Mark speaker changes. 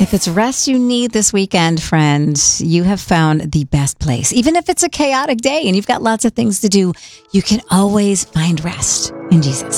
Speaker 1: If it's rest you need this weekend, friend, you have found the best place. Even if it's a chaotic day and you've got lots of things to do, you can always find rest in Jesus.